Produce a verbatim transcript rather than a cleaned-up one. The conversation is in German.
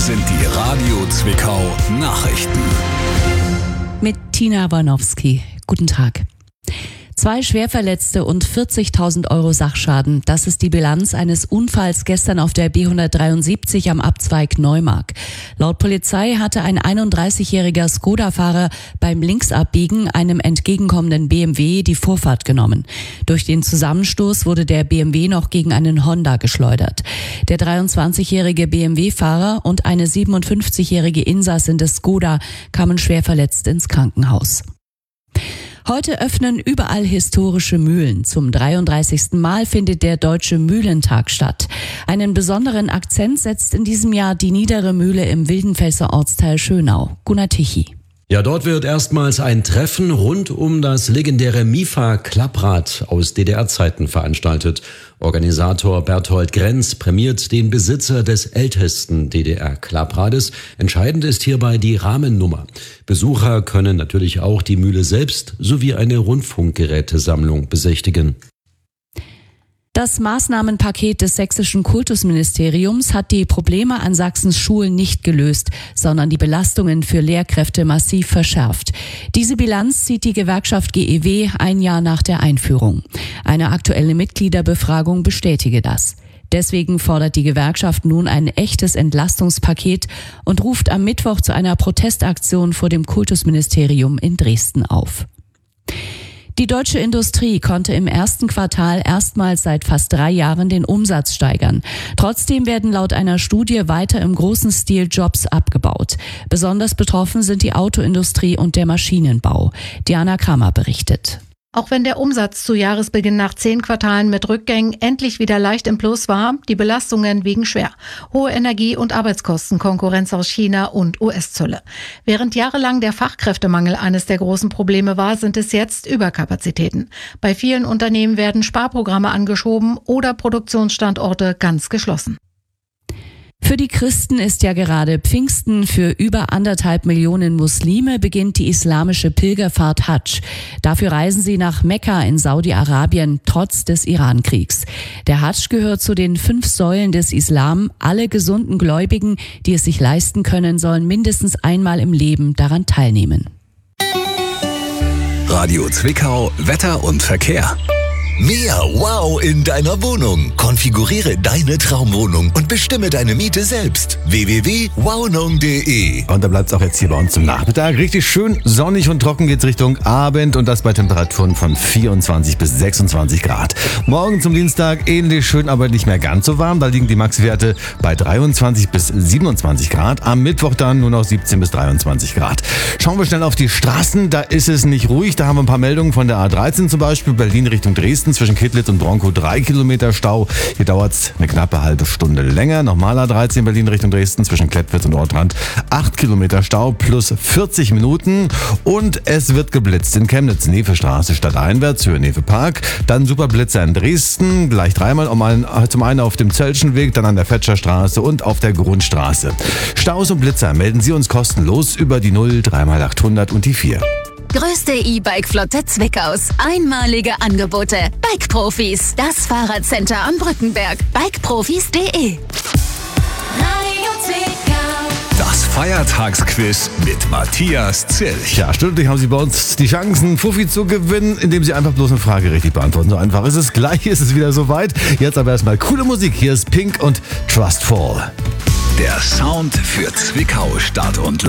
Das sind die Radio Zwickau Nachrichten. Mit Tina Warnowski. Guten Tag. Zwei Schwerverletzte und vierzigtausend Euro Sachschaden. Das ist die Bilanz eines Unfalls gestern auf der B hundertdreiundsiebzig am Abzweig Neumark. Laut Polizei hatte ein einunddreißigjähriger Skoda-Fahrer beim Linksabbiegen einem entgegenkommenden B M W die Vorfahrt genommen. Durch den Zusammenstoß wurde der B M W noch gegen einen Honda geschleudert. Der dreiundzwanzigjährige B M W-Fahrer und eine siebenundfünfzigjährige Insassin des Skoda kamen schwer verletzt ins Krankenhaus. Heute öffnen überall historische Mühlen. Zum dreiunddreißigsten Mal findet der Deutsche Mühlentag statt. Einen besonderen Akzent setzt in diesem Jahr die Niedere Mühle im Wildenfelser Ortsteil Schönau. Gunnar Tichy. Ja, dort wird erstmals ein Treffen rund um das legendäre Mifa-Klapprad aus D D R-Zeiten veranstaltet. Organisator Berthold Grenz prämiert den Besitzer des ältesten D D R-Klapprades. Entscheidend ist hierbei die Rahmennummer. Besucher können natürlich auch die Mühle selbst sowie eine Rundfunkgerätesammlung besichtigen. Das Maßnahmenpaket des sächsischen Kultusministeriums hat die Probleme an Sachsens Schulen nicht gelöst, sondern die Belastungen für Lehrkräfte massiv verschärft. Diese Bilanz zieht die Gewerkschaft G E W ein Jahr nach der Einführung. Eine aktuelle Mitgliederbefragung bestätige das. Deswegen fordert die Gewerkschaft nun ein echtes Entlastungspaket und ruft am Mittwoch zu einer Protestaktion vor dem Kultusministerium in Dresden auf. Die deutsche Industrie konnte im ersten Quartal erstmals seit fast drei Jahren den Umsatz steigern. Trotzdem werden laut einer Studie weiter im großen Stil Jobs abgebaut. Besonders betroffen sind die Autoindustrie und der Maschinenbau. Diana Kramer berichtet. Auch wenn der Umsatz zu Jahresbeginn nach zehn Quartalen mit Rückgängen endlich wieder leicht im Plus war, die Belastungen wiegen schwer. Hohe Energie- und Arbeitskosten, Konkurrenz aus China und U S-Zölle. Während jahrelang der Fachkräftemangel eines der großen Probleme war, sind es jetzt Überkapazitäten. Bei vielen Unternehmen werden Sparprogramme angeschoben oder Produktionsstandorte ganz geschlossen. Für die Christen ist ja gerade Pfingsten. Für über anderthalb Millionen Muslime beginnt die islamische Pilgerfahrt Hadsch. Dafür reisen sie nach Mekka in Saudi-Arabien, trotz des Iran-Kriegs. Der Hadsch gehört zu den fünf Säulen des Islam. Alle gesunden Gläubigen, die es sich leisten können, sollen mindestens einmal im Leben daran teilnehmen. Radio Zwickau, Wetter und Verkehr. Mehr Wow in deiner Wohnung. Konfiguriere deine Traumwohnung und bestimme deine Miete selbst. w w w punkt wownung punkt d e. Und da bleibt es auch jetzt hier bei uns zum Nachmittag. Richtig schön sonnig und trocken geht's Richtung Abend und das bei Temperaturen von vierundzwanzig bis sechsundzwanzig Grad. Morgen zum Dienstag ähnlich schön, aber nicht mehr ganz so warm. Da liegen die Maxwerte bei dreiundzwanzig bis siebenundzwanzig Grad. Am Mittwoch dann nur noch siebzehn bis dreiundzwanzig Grad. Schauen wir schnell auf die Straßen. Da ist es nicht ruhig. Da haben wir ein paar Meldungen von der A dreizehn zum Beispiel. Berlin Richtung Dresden. Zwischen Kittlitz und Bronkow drei Kilometer Stau. Hier dauert es eine knappe halbe Stunde länger. Nochmal A dreizehn Berlin Richtung Dresden zwischen Klettwitz und Ortrand acht Kilometer Stau plus vierzig Minuten. Und es wird geblitzt in Chemnitz. Nevestraße stadteinwärts, Höhe Nefe Park. Dann Superblitzer in Dresden. Gleich dreimal. Um einen, zum einen auf dem Zöllschen Weg, dann an der Fetscherstraße und auf der Grundstraße. Staus und Blitzer melden Sie uns kostenlos über die null dreimal achthundert und die vier. Größte E-Bike-Flotte Zwickaus. Einmalige Angebote. Bike-Profis. Das Fahrradcenter am Brückenberg. bikeprofis punkt de. Das Feiertagsquiz mit Matthias Zilch. Ja, stündlich haben Sie bei uns die Chancen, Fuffi zu gewinnen, indem Sie einfach bloß eine Frage richtig beantworten. So einfach ist es. Gleich ist es wieder soweit. Jetzt aber erstmal coole Musik. Hier ist Pink und Trust Fall. Der Sound für Zwickau, Stadt und